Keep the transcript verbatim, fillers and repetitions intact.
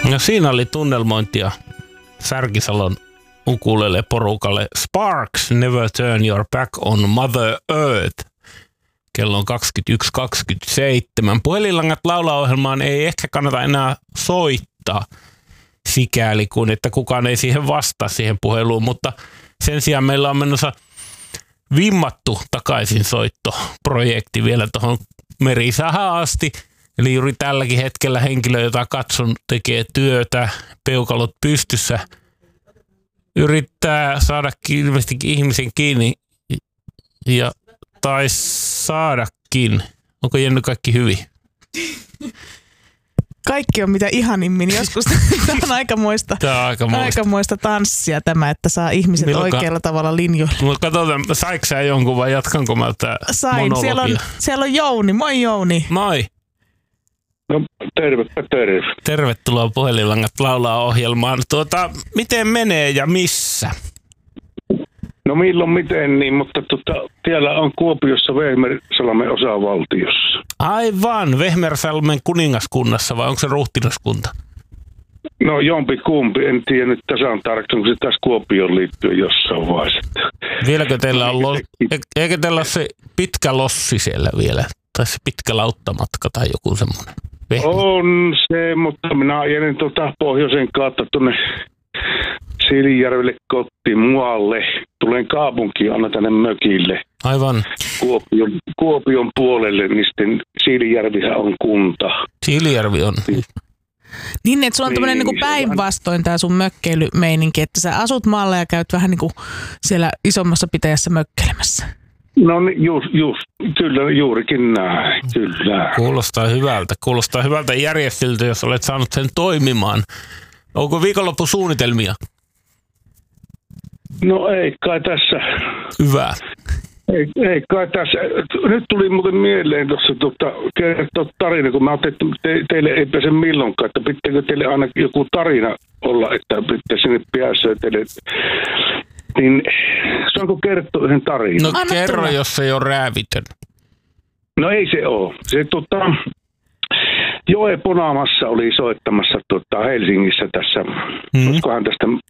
No siinä oli tunnelmointia Särkisalon ukulele porukalle. Sparks, Never Turn Your Back on Mother Earth. Kello on kaksikymmentäyksi kaksikymmentäseitsemän. Puhelinlangat laulaohjelmaan ei ehkä kannata enää soittaa sikäli kuin, että kukaan ei siihen vastaa siihen puheluun, mutta sen sijaan meillä on menossa vimmattu takaisinsoittoprojekti vielä tuohon Merisahaan asti. Eli juuri tälläkin hetkellä henkilö, jota katson, tekee työtä, peukalot pystyssä, yrittää saada ilmeisesti ihmisen kiinni ja taisi saadakin. Onko Jenny kaikki hyvin? Kaikki on mitä ihanimmin. Joskus tämä on aikamoista, tämä on aikamoista. aikamoista tanssia tämä, että saa ihmiset Milloinka, oikealla tavalla linjoille. No katsotaan, saiko sä jonkun vai jatkanko mä tätä Sain. Siellä on, siellä on Jouni. Moi Jouni. Moi. No terve, terve. Tervetuloa Puhelinlangat laulaa ohjelmaan. Tuota, miten menee ja missä? No milloin miten niin, mutta tuota, siellä on Kuopiossa Vehmersalmen osavaltiossa. Aivan, Vehmersalmen kuningaskunnassa vai onko se ruhtinaskunta? No jompi kumpi, en tiedä nyt tasan tarkkaan, kun se taas Kuopioon liittyy jossain vaiheessa. Vieläkö teillä on, lo- eikö teillä ole se pitkä lossi siellä vielä? Tai se pitkä lauttamatka tai joku semmoinen? Vehme. On se, mutta minä ajelin tuota pohjoisen kautta tuonne Siilinjärvelle kotiin muualle. Tulen kaupunkiin aina tänne mökille. Aivan. Kuopion, Kuopion puolelle, niin sitten Siilinjärvihän on kunta. Siilinjärvi on. Niin, että sulla on tämmöinen niin, niin päinvastoin tämä sun mökkeilymeininki, että sä asut maalla ja käyt vähän niin kuin siellä isommassa pitäjässä mökkeilemässä. No just, just, kyllä juurikin näin, kyllä. Kuulostaa hyvältä, kuulostaa hyvältä järjestöltä, jos olet saanut sen toimimaan. Onko viikonloppusuunnitelmia? No ei kai tässä. Hyvä. Ei, ei kai tässä. Nyt tuli muuten mieleen tuossa tuota, kertoa tarina, kun mä ajattelin, että te, teille ei pääse milloinkaan, että pitääkö teille aina joku tarina olla, että pitää sinne päässä teille. Niin saanko kertoa yhden tarinan? No Anna kerro, tulla. Jos se ei ole räävitön. No ei se ole. Se tota, Joe Ponamassa oli soittamassa tota, Helsingissä tässä, mm-hmm. olisikohan tästä